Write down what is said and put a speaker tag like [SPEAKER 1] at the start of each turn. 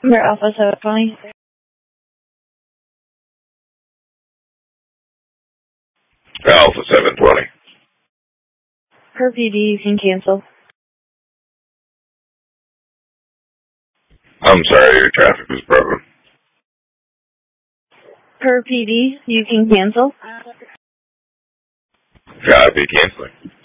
[SPEAKER 1] Number Alpha 720.
[SPEAKER 2] Alpha 720.
[SPEAKER 1] Per PD, you can cancel.
[SPEAKER 2] I'm sorry, your traffic was broken.
[SPEAKER 1] Per PD, you can cancel.
[SPEAKER 2] Copy, canceling.